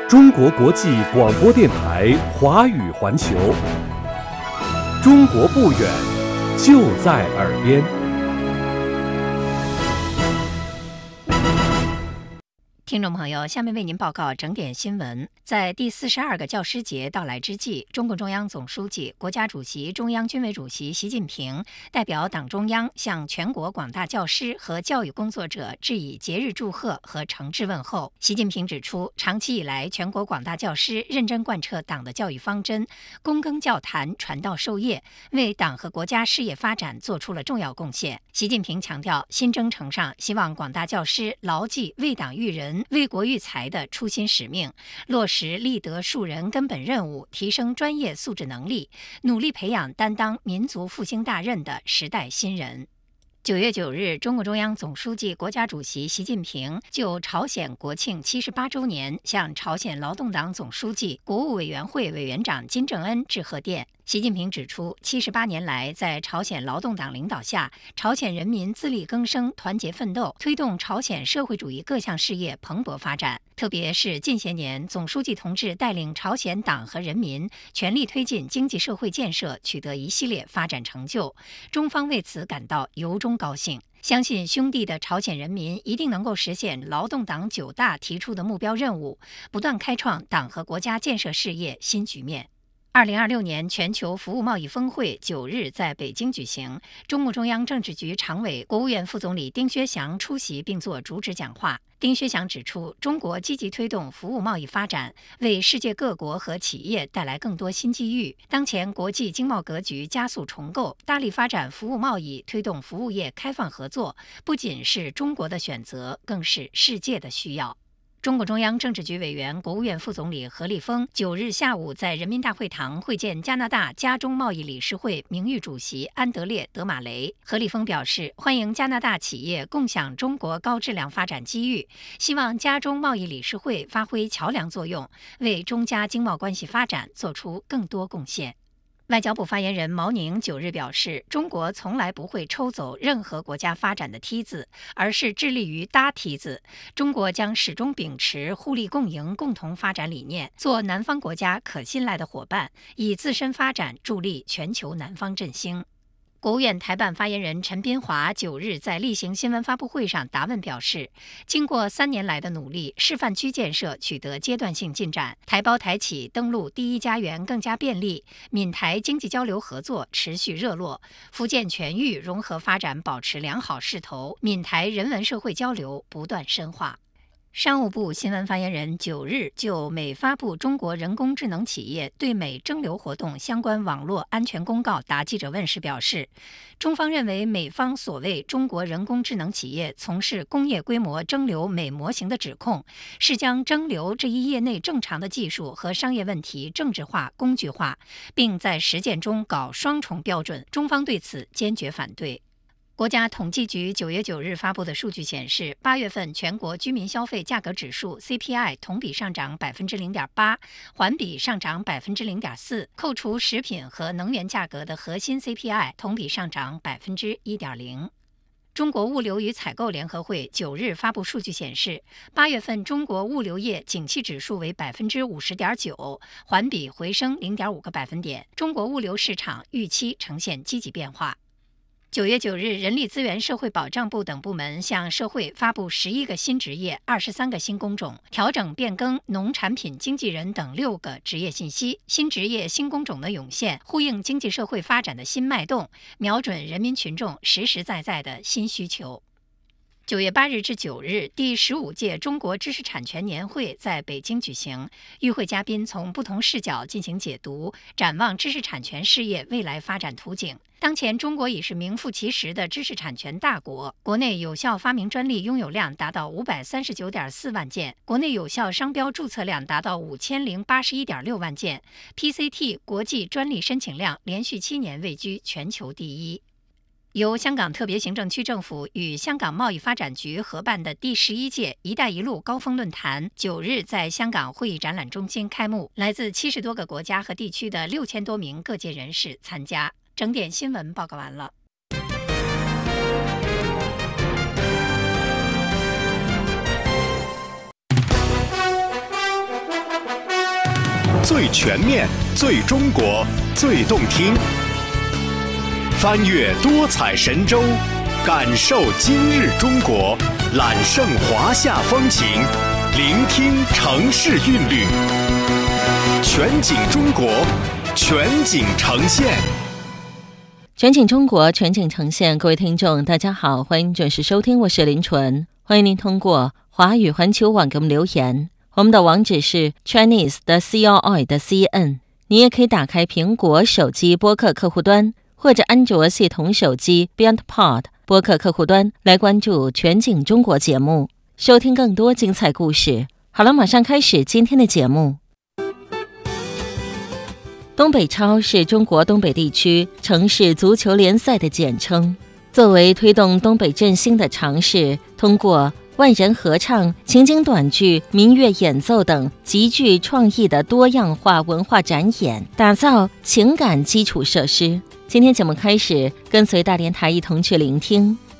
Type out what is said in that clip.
中国国际广播电台华语环球，中国不远，就在耳边。 听众朋友，下面为您报告整点新闻。在第42个教师节到来之际，中共中央总书记、国家主席、中央军委主席习近平代表党中央向全国广大教师和教育工作者致以节日祝贺和诚挚问候。习近平指出，长期以来，全国广大教师认真贯彻党的教育方针，躬耕教坛，传道授业，为党和国家事业发展做出了重要贡献。习近平强调，新征程上，希望广大教师牢记为党育人、为国育才的初心使命，落实立德树人根本任务，提升专业素质能力，努力培养担当民族复兴大任的时代新人。9月9日，中共中央总书记、国家主席习近平就朝鲜国庆78周年向朝鲜劳动党总书记、国务委员会委员长金正恩致贺电。习近平指出，78年来，在朝鲜劳动党领导下，朝鲜人民自力更生、团结奋斗，推动朝鲜社会主义各项事业蓬勃发展。特别是近些年，总书记同志带领朝鲜党和人民全力推进经济社会建设，取得一系列发展成就，中方为此感到由衷高兴。相信兄弟的朝鲜人民一定能够实现劳动党9大提出的目标任务，不断开创党和国家建设事业新局面。2026年全球服务贸易峰会9日在北京举行，中共中央政治局常委、国务院副总理丁薛祥出席并作主旨讲话。丁薛祥指出，中国积极推动服务贸易发展，为世界各国和企业带来更多新机遇。当前国际经贸格局加速重构，大力发展服务贸易，推动服务业开放合作，不仅是中国的选择，更是世界的需要。中共中央政治局委员、国务院副总理何立峰9日下午在人民大会堂会见加拿大加中贸易理事会名誉主席安德烈·德马雷。何立峰表示，欢迎加拿大企业共享中国高质量发展机遇，希望加中贸易理事会发挥桥梁作用，为中加经贸关系发展做出更多贡献。外交部发言人毛宁9日表示，中国从来不会抽走任何国家发展的梯子，而是致力于搭梯子。中国将始终秉持互利共赢、共同发展理念，做南方国家可信赖的伙伴，以自身发展助力全球南方振兴。国务院台办发言人陈斌华9日在例行新闻发布会上答问表示，经过3年来的努力，示范区建设取得阶段性进展，台胞台企登陆第一家园更加便利，闽台经济交流合作持续热络，福建全域融合发展保持良好势头，闽台人文社会交流不断深化。商务部新闻发言人9日就美发布中国人工智能企业对美征流活动相关网络安全公告答记者问时表示，中方认为美方所谓中国人工智能企业从事工业规模征流美模型的指控，是将征流这一业内正常的技术和商业问题政治化、工具化，并在实践中搞双重标准，中方对此坚决反对。国家统计局9月9日发布的数据显示，8月份全国居民消费价格指数 CPI 同比上涨 0.8%， 环比上涨 0.4%， 扣除食品和能源价格的核心 CPI 同比上涨 1.0%。中国物流与采购联合会9日发布数据显示，8月份中国物流业景气指数为 50.9%， 环比回升 0.5个百分点，中国物流市场预期呈现积极变化。9月9日，人力资源社会保障部等部门向社会发布11个新职业、23个新工种，调整变更农产品经纪人等6个职业信息。新职业、新工种的涌现，呼应经济社会发展的新脉动，瞄准人民群众实实在在的新需求。9月8日至9日，第15届中国知识产权年会在北京举行。与会嘉宾从不同视角进行解读，展望知识产权事业未来发展图景。当前，中国已是名副其实的知识产权大国，国内有效发明专利拥有量达到539.4万件，国内有效商标注册量达到5081.6万件 ，PCT 国际专利申请量连续7年位居全球第一。由香港特别行政区政府与香港贸易发展局合办的第11届“一带一路”高峰论坛9日在香港会议展览中心开幕，来自70多个国家和地区的6000多名各界人士参加。整点新闻报告完了。 最全面、最中国、最动听。翻越多彩神州，感受今日中国，揽胜华夏风情，聆听城市韵律。全景中国，全景呈现。 全景中国，全景呈现。各位听众大家好，欢迎准时收听，我是林纯。欢迎您通过华语环球网给我们留言，我们的网址是 Chinese.CRI.CN。 你也可以打开苹果手机播客客户端或者安卓系统手机 BeyondPod 播客客户端来关注全景中国节目，收听更多精彩故事。好了，马上开始今天的节目。东北超是中国东北地区城市足球联赛的简称，作为推动东北振兴的尝试，通过万人合唱、情景短剧、民乐演奏等极具创意的多样化文化展演，打造情感基础设施。今天节目开始，跟随大连台一同去聆听